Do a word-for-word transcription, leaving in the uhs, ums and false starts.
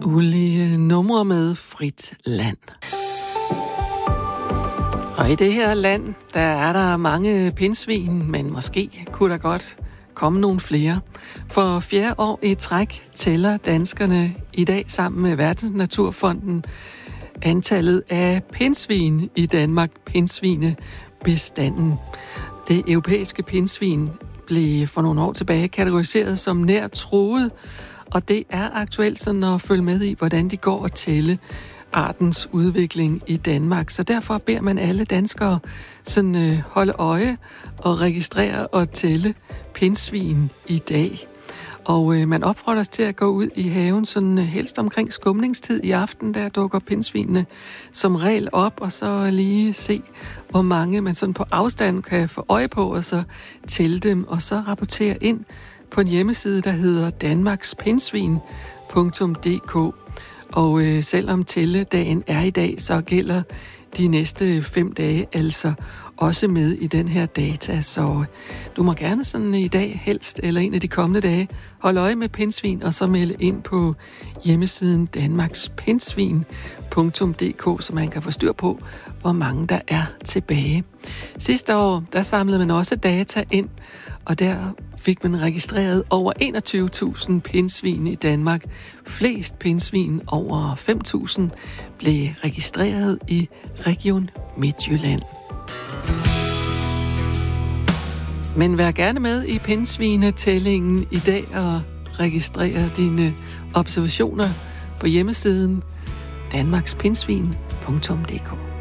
ulige numre med frit land. Og i det her land, der er der mange pindsvin, men måske kunne der godt komme nogle flere. For fjerde år i træk tæller danskerne i dag sammen med Verdensnaturfonden antallet af pindsvin i Danmark, pindsvinebestanden. Det europæiske pindsvin blev for nogle år tilbage kategoriseret som nær truet, og det er aktuelt sådan at følge med i, hvordan de går og tælle artens udvikling i Danmark. Så derfor beder man alle danskere sådan øh, holde øje og registrere og tælle pindsvin i dag. Og øh, man opfordrer os til at gå ud i haven sådan øh, helst omkring skumningstid i aften, der dukker pindsvinene som regel op, og så lige se, hvor mange man sådan på afstand kan få øje på, og så tælle dem, og så rapportere ind på en hjemmeside, der hedder danmarkspindsvin punktum d k. Og øh, selvom tælledagen er i dag, så gælder de næste fem dage altså også med i den her data. Så du må gerne sådan i dag helst, eller en af de kommende dage, holde øje med pindsvin, og så melde ind på hjemmesiden danmarkspindsvin punktum d k, så man kan få styr på, hvor mange der er tilbage. Sidste år, der samlede man også data ind, og der fik man registreret over enogtyve tusind pindsvin i Danmark. Flest pindsvin, over fem tusind, blev registreret i Region Midtjylland. Men vær gerne med i pindsvinetællingen i dag og registrere dine observationer på hjemmesiden danmarkspindsvin punktum d k.